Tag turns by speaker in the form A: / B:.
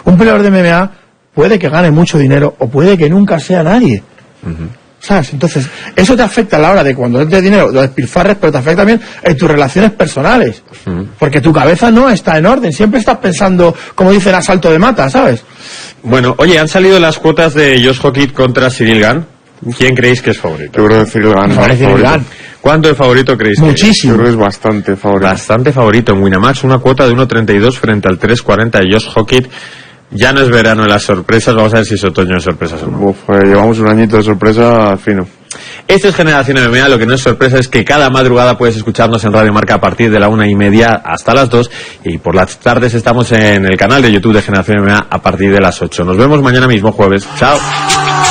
A: Un peleador de MMA puede que gane mucho dinero o puede que nunca sea nadie. ¿Sabes? Entonces, eso te afecta a la hora de cuando des dinero, lo despilfarres, pero te afecta también en tus relaciones personales. Porque tu cabeza no está en orden, siempre estás pensando, como dicen, asalto de mata, ¿sabes?
B: Bueno, oye, han salido las cuotas de Josh Hockett contra Cyril Gane. ¿Quién creéis que es favorito?
C: Yo creo que Cyril Gane.
B: ¿Cuánto de favorito creéis?
A: Muchísimo.
C: Yo creo que es bastante favorito.
B: Bastante favorito en Winamax, una cuota de 1.32 frente al 3.40 de Josh Hockett. Ya no es verano de las sorpresas, vamos a ver si es otoño de sorpresas o no.
C: Llevamos un añito de sorpresa fino.
B: Esto es Generación MMA, lo que no es sorpresa es que cada madrugada puedes escucharnos en Radio Marca a partir de la 1:30 hasta las 2 y por las tardes estamos en el canal de YouTube de Generación MMA a partir de las 8. Nos vemos mañana mismo jueves. Chao.